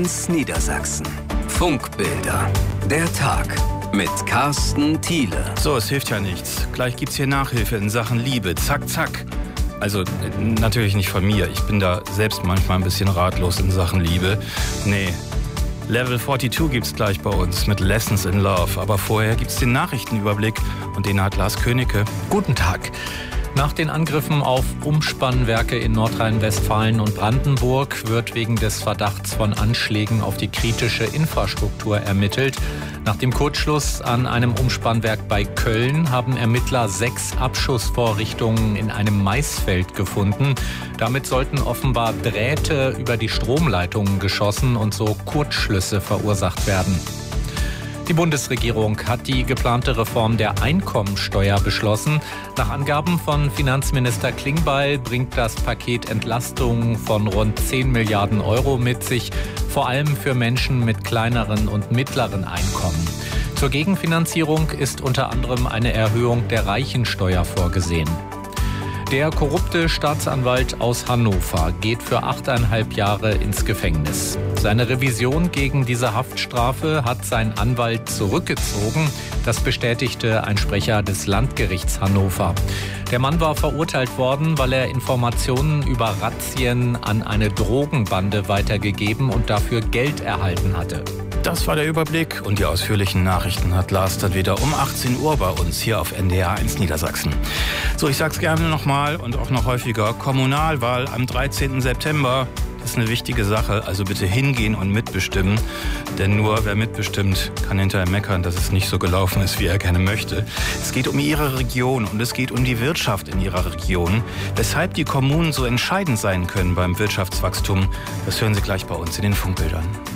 1 Niedersachsen. Funkbilder. Der Tag mit Carsten Thiele. So, es hilft ja nichts. Gleich gibt's hier Nachhilfe in Sachen Liebe. Zack, zack. Also natürlich nicht von mir. Ich bin da selbst manchmal ein bisschen ratlos in Sachen Liebe. Nee. Level 42 gibt's gleich bei uns mit Lessons in Love. Aber vorher gibt's den Nachrichtenüberblick und den hat Lars Königke. Guten Tag. Nach den Angriffen auf Umspannwerke in Nordrhein-Westfalen und Brandenburg wird wegen des Verdachts von Anschlägen auf die kritische Infrastruktur ermittelt. Nach dem Kurzschluss an einem Umspannwerk bei Köln haben Ermittler 6 Abschussvorrichtungen in einem Maisfeld gefunden. Damit sollten offenbar Drähte über die Stromleitungen geschossen und so Kurzschlüsse verursacht werden. Die Bundesregierung hat die geplante Reform der Einkommensteuer beschlossen. Nach Angaben von Finanzminister Klingbeil bringt das Paket Entlastungen von rund 10 Milliarden Euro mit sich, vor allem für Menschen mit kleineren und mittleren Einkommen. Zur Gegenfinanzierung ist unter anderem eine Erhöhung der Reichensteuer vorgesehen. Der korrupte Staatsanwalt aus Hannover geht für 8,5 Jahre ins Gefängnis. Seine Revision gegen diese Haftstrafe hat sein Anwalt zurückgezogen. Das bestätigte ein Sprecher des Landgerichts Hannover. Der Mann war verurteilt worden, weil er Informationen über Razzien an eine Drogenbande weitergegeben und dafür Geld erhalten hatte. Das war der Überblick und die ausführlichen Nachrichten hat Lars dann wieder um 18 Uhr bei uns hier auf NDR 1 Niedersachsen. So, ich sag's gerne nochmal und auch noch häufiger. Kommunalwahl am 13. September. Das ist eine wichtige Sache, also bitte hingehen und mitbestimmen. Denn nur wer mitbestimmt, kann hinterher meckern, dass es nicht so gelaufen ist, wie er gerne möchte. Es geht um Ihre Region und es geht um die Wirtschaft in Ihrer Region. Weshalb die Kommunen so entscheidend sein können beim Wirtschaftswachstum, das hören Sie gleich bei uns in den Funkbildern.